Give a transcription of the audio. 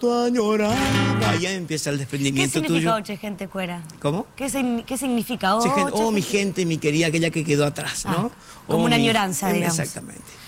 tanto añoraba. Ya empieza el ¿Qué desprendimiento significa tuyo. Oche, gente cuera? ¿Cómo? ¿Qué significa Sí, Oche? mi gente, mi querida, aquella que quedó atrás, ¿no? como Oh, una mi- añoranza, digamos. Exactamente.